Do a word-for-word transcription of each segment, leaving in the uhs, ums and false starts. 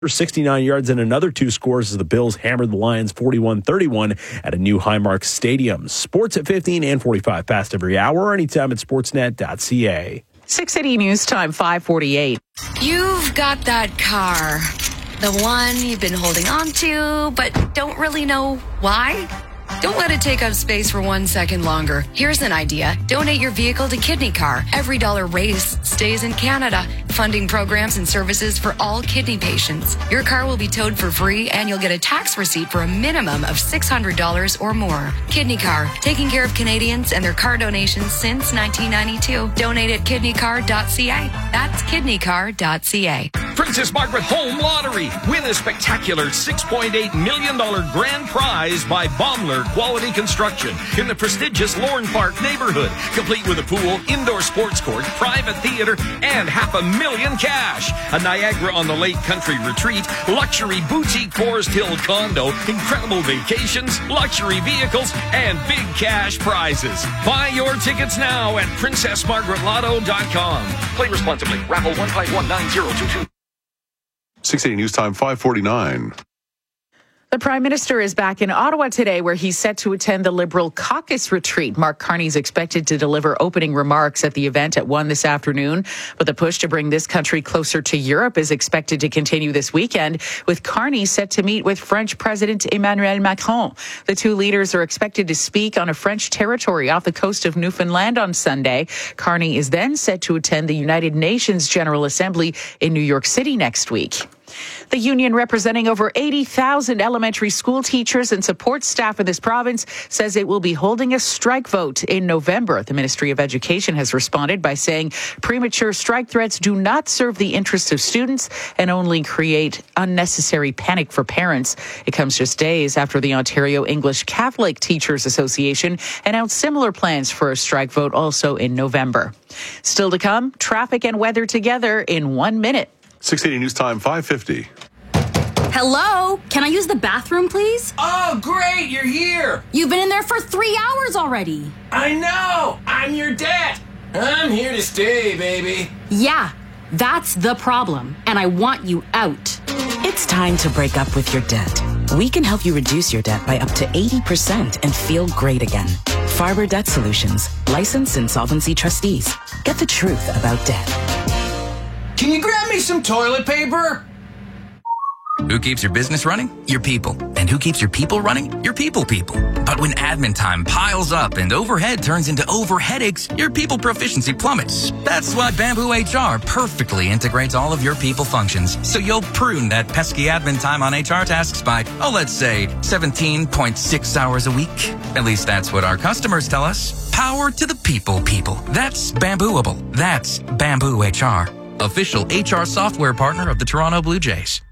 For sixty-nine yards and another two scores as the Bills hammered the Lions forty-one thirty-one at a new Highmark Stadium. Sports at fifteen and forty-five past every hour, anytime at sportsnet dot c a. six eighty News Time, five forty-eight. You've got that car, the one you've been holding on to, but don't really know why. Don't let it take up space for one second longer. Here's an idea. Donate your vehicle to Kidney Car. Every dollar raised stays in Canada, funding programs and services for all kidney patients. Your car will be towed for free, and you'll get a tax receipt for a minimum of six hundred dollars or more. Kidney Car, taking care of Canadians and their car donations since nineteen ninety-two. Donate at kidney car dot c a. That's kidney car dot c a. Princess Margaret Home Lottery. Win a spectacular six point eight million dollars grand prize by Baumler Quality Construction in the prestigious Lorne Park neighborhood, complete with a pool, indoor sports court, private theater, and half a million cash. A Niagara on the Lake country retreat, luxury boutique Forest Hill condo, incredible vacations, luxury vehicles, and big cash prizes. Buy your tickets now at princess margaret lotto dot com. Play responsibly. Raffle one five one nine zero two two. six eighty News Time, five forty-nine. The Prime Minister is back in Ottawa today, where he's set to attend the Liberal Caucus Retreat. Mark Carney is expected to deliver opening remarks at the event at one this afternoon. But the push to bring this country closer to Europe is expected to continue this weekend, with Carney set to meet with French President Emmanuel Macron. The two leaders are expected to speak on a French territory off the coast of Newfoundland on Sunday. Carney is then set to attend the United Nations General Assembly in New York City next week. The union representing over eighty thousand elementary school teachers and support staff in this province says it will be holding a strike vote in November. The Ministry of Education has responded by saying premature strike threats do not serve the interests of students and only create unnecessary panic for parents. It comes just days after the Ontario English Catholic Teachers Association announced similar plans for a strike vote also in November. Still to come, traffic and weather together in one minute. six eighty News Time, five fifty. Hello? Can I use the bathroom, please? Oh, great, you're here. You've been in there for three hours already. I know. I'm your debt. I'm here to stay, baby. Yeah, that's the problem, and I want you out. It's time to break up with your debt. We can help you reduce your debt by up to eighty percent and feel great again. Farber Debt Solutions, licensed insolvency trustees. Get the truth about debt. Can you grab me some toilet paper? Who keeps your business running? Your people. And who keeps your people running? Your people people. But when admin time piles up and overhead turns into over headaches, your people proficiency plummets. That's why Bamboo H R perfectly integrates all of your people functions, so you'll prune that pesky admin time on H R tasks by, oh, let's say seventeen point six hours a week. At least that's what our customers tell us. Power to the people people. That's Bambooable. That's Bamboo H R. Official H R software partner of the Toronto Blue Jays.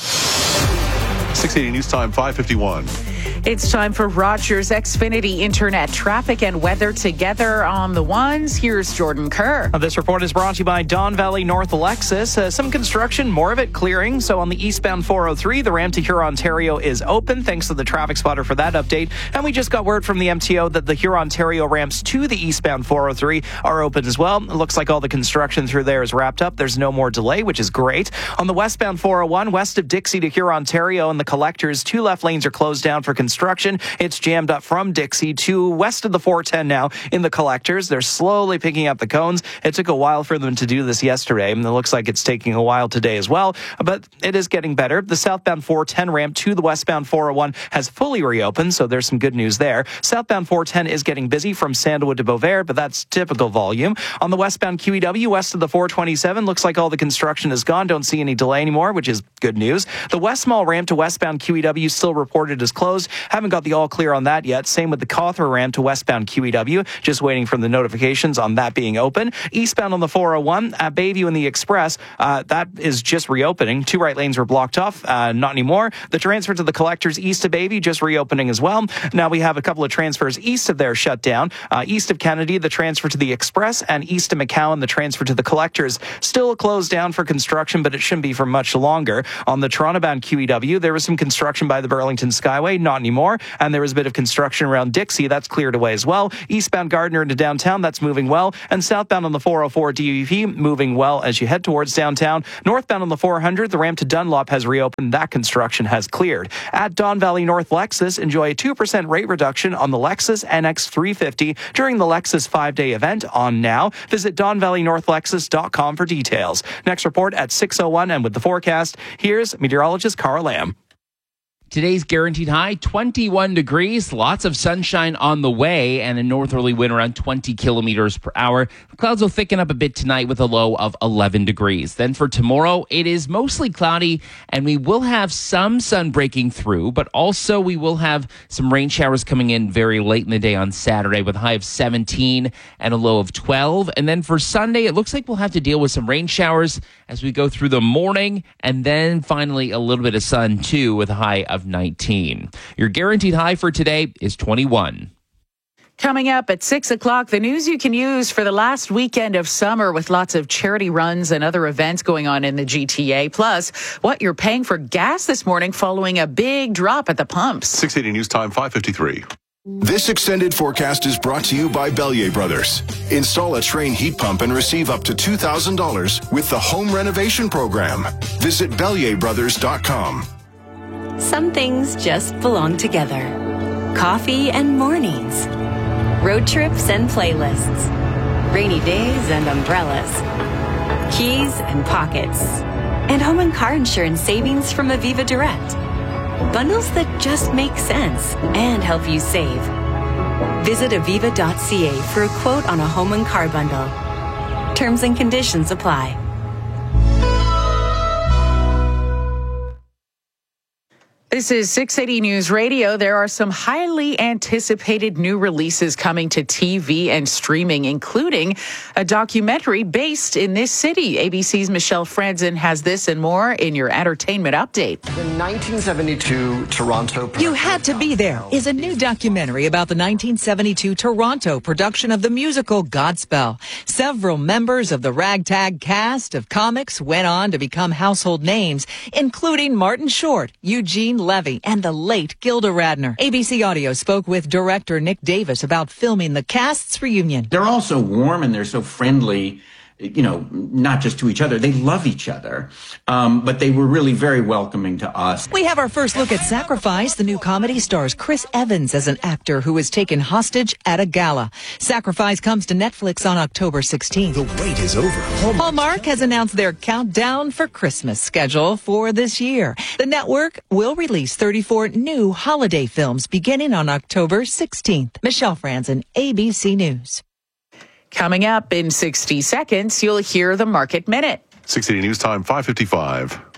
six eighty News Time, five fifty-one. It's time for Rogers Xfinity Internet traffic and weather together on the ones. Here's Jordan Kerr. This report is brought to you by Don Valley North Alexis. Uh, some construction, more of it clearing. So on the eastbound four oh three, the ramp to Huron, Ontario is open. Thanks to the traffic spotter for that update. And we just got word from the M T O that the Huron, Ontario ramps to the eastbound four oh three are open as well. It looks like all the construction through there is wrapped up. There's no more delay, which is great. On the westbound four oh one, west of Dixie to Huron, Ontario and the collectors, two left lanes are closed down for construction. Construction. It's jammed up from Dixie to west of the four ten now in the collectors. They're slowly picking up the cones. It took a while for them to do this yesterday, and it looks like it's taking a while today as well, but it is getting better. The southbound four ten ramp to the westbound four oh one has fully reopened, so there's some good news there. Southbound four ten is getting busy from Sandalwood to Beauvais, but that's typical volume. On the westbound Q E W, west of the four twenty-seven, looks like all the construction is gone. Don't see any delay anymore, which is good news. The West Mall ramp to westbound Q E W still reported as closed. Haven't got the all clear on that yet. Same with the Cawthra ramp to westbound Q E W. Just waiting for the notifications on that being open. Eastbound on the four oh one at Bayview and the Express, uh, that is just reopening. Two right lanes were blocked off. Uh, not anymore. The transfer to the collectors east of Bayview just reopening as well. Now we have a couple of transfers east of there shut down. Uh, east of Kennedy, the transfer to the Express, and east of McCowan, the transfer to the collectors. Still closed down for construction, but it shouldn't be for much longer. On the Toronto-bound Q E W, there was some construction by the Burlington Skyway. Not anymore. And there was a bit of construction around Dixie. That's cleared away as well. Eastbound Gardner into downtown, that's moving well. And southbound on the four oh four D U P, moving well as you head towards downtown. Northbound on the four hundred, the ramp to Dunlop has reopened. That construction has cleared. At Don Valley North Lexus, enjoy a two percent rate reduction on the Lexus N X three fifty during the Lexus five-day event on now. Visit don valley north lexus dot com for details. Next report at six oh one, and with the forecast, here's meteorologist Carl Lamb. Today's guaranteed high, twenty-one degrees, lots of sunshine on the way, and a northerly wind around twenty kilometers per hour. The clouds will thicken up a bit tonight with a low of eleven degrees. Then for tomorrow, it is mostly cloudy, and we will have some sun breaking through, but also we will have some rain showers coming in very late in the day on Saturday with a high of seventeen and a low of twelve. And then for Sunday, it looks like we'll have to deal with some rain showers as we go through the morning, and then finally a little bit of sun too with a high of nineteen. Your guaranteed high for today is twenty-one. Coming up at six o'clock, the news you can use for the last weekend of summer with lots of charity runs and other events going on in the G T A. Plus, what you're paying for gas this morning following a big drop at the pumps. six eighty News Time, five fifty-three. This extended forecast is brought to you by Bellier Brothers. Install a Train heat pump and receive up to two thousand dollars with the home renovation program. Visit bellier brothers dot com. Some things just belong together. Coffee and mornings. Road trips and playlists. Rainy days and umbrellas. Keys and pockets. And home and car insurance savings from Aviva Direct. Bundles that just make sense and help you save. Visit aviva dot c a for a quote on a home and car bundle. Terms and conditions apply. This is six eighty News Radio. There are some highly anticipated new releases coming to T V and streaming, including a documentary based in this city. A B C's Michelle Franzen has this and more in your entertainment update. The nineteen seventy-two Toronto... You Had to Be There is a new documentary about the nineteen seventy-two Toronto production of the musical Godspell. Several members of the ragtag cast of comics went on to become household names, including Martin Short, Eugene Levy, and the late Gilda Radner. A B C Audio spoke with director Nick Davis about filming the cast's reunion. They're all so warm and they're so friendly, you know, not just to each other. They love each other, um, but they were really very welcoming to us. We have our first look at Sacrifice. The new comedy stars Chris Evans as an actor who is taken hostage at a gala. Sacrifice comes to Netflix on October sixteenth. The wait is over. Hallmark, Hallmark has announced their countdown for Christmas schedule for this year. The network will release thirty-four new holiday films beginning on October sixteenth. Michelle Franzen, A B C News. Coming up in sixty seconds, you'll hear the Market Minute. six eighty News Time, five fifty-five.